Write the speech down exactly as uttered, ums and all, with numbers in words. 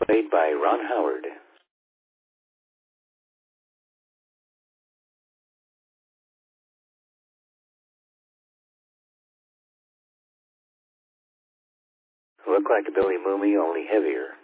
played by Ron Howard. Looked like a Billy Mooney, only heavier.